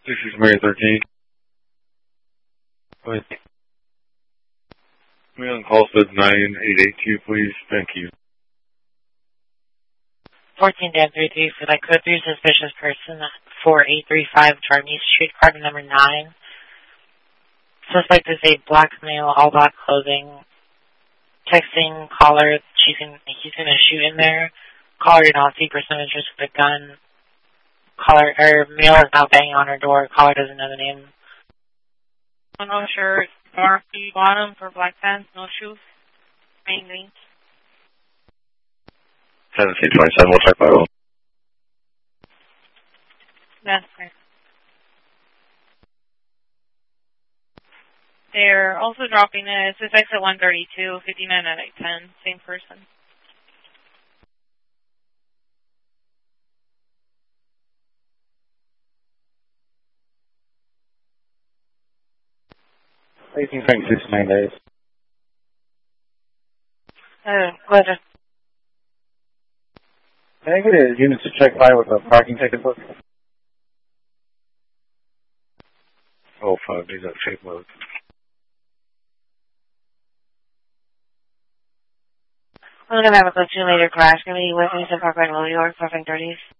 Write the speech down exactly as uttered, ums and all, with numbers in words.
This is Mary thirteen. Wait. We on call says nine eight eight two, please. Thank you. fourteen Dan three three for that code three suspicious person, four eight three five Charmy Street, carbon number nine. Suspect is a black male, all black clothing. Texting caller, she's in, he's going to shoot in there. Caller did not see person of interest with a gun. Caller, or male is now banging on her door. Caller doesn't know the name. No shirt, dark bottom for black pants, no shoes. Mainly. seventeen twenty-seven, we'll check by roll. That's right. They're also dropping it. It's exit one thirty-two, fifty-nine out of ten, same person. eighteen twenty-six, nine days. Uh, pleasure. Can I get a unit to check by with a parking ticket book? Oh, five days at shape mode. We're going to have a close to later crash. Going to be with me to Park Red New York, four thirties.